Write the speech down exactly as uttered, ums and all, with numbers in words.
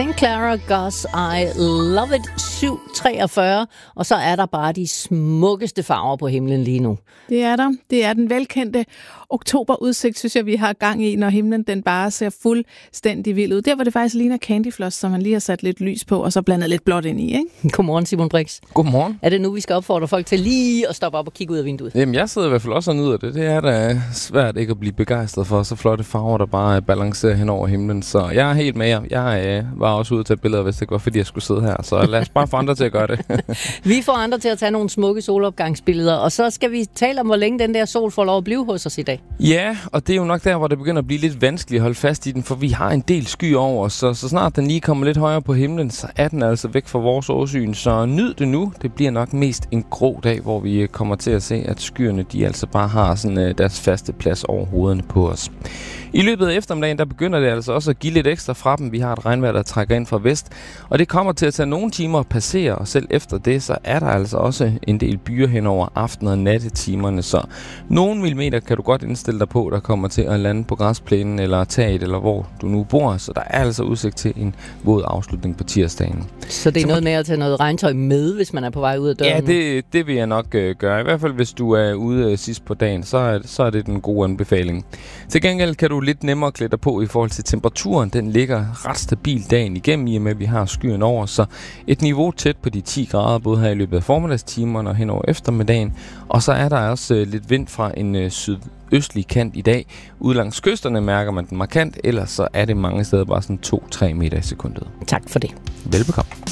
Saint Clara Goss, I Love It, syv treogfyrre, og så er der bare de smukkeste farver på himlen lige nu. Det er der. Det er den velkendte oktoberudsigt, synes jeg, vi har gang i, når himlen den bare ser fuldstændig vild ud. Der var det faktisk ligner Candyfloss, som man lige har sat lidt lys på, og så blandet lidt blåt ind i, ikke? Godmorgen, Simon Brix. Godmorgen. Er det nu, vi skal opfordre folk til lige at stoppe op og kigge ud af vinduet? Jamen, jeg sidder i hvert fald også og nyder det. Det er da svært ikke at blive begejstret for så flotte farver, der bare balancerer hen over himlen. Så jeg er helt med jer. Jeg øh, var også ude at tage billeder, hvis det ikke var, fordi jeg skulle sidde her. Så lad os bare få andre til at gøre det. Vi får andre til at tage nogle smukke solopgangsbilleder, og så skal vi tale om, hvor længe den der sol får lov at blive hos os i dag. Ja, og det er jo nok der, hvor det begynder at blive lidt vanskeligt at holde fast i den, for vi har en del sky over os, så, så snart den lige kommer lidt højere på himlen, så er den altså væk fra vores åsyn. Så nyd det nu. Det bliver nok mest en grå dag, hvor vi kommer til at se, at skyerne de altså bare har sådan, uh, deres faste plads over hovederne på os. I løbet af eftermiddagen, der begynder det altså også at give lidt ekstra fra dem. Vi har et regnvejr, der trækker ind fra vest, og det kommer til at tage nogle timer at passere, og selv efter det, så er der altså også en del byer hen over aften- og nattetimerne, så nogle millimeter kan du godt indstille dig på, der kommer til at lande på græsplænen eller taget, eller hvor du nu bor, så der er altså udsigt til en våd afslutning på tirsdagen. Så det er så noget med at tage noget regntøj med, hvis man er på vej ud af døren? Ja, det, det vil jeg nok øh, gøre. I hvert fald, hvis du er ude øh, sidst på dagen, så er, så er det den gode anbefaling. Til gengæld kan du lidt nemmere klæde dig på i forhold til temperaturen. Den ligger ret stabil dagen igennem, i og med at vi har skyen over, så et niveau tæt på de ti grader, både her i løbet af formiddagstimerne og hen over eftermiddagen. Og så er der også øh, lidt vind fra en øh, sydøstlig kant i dag. Ude langs kysterne mærker man den markant, ellers så er det mange steder bare sådan to til tre meter i sekundet. Tak for det. Velbekomme.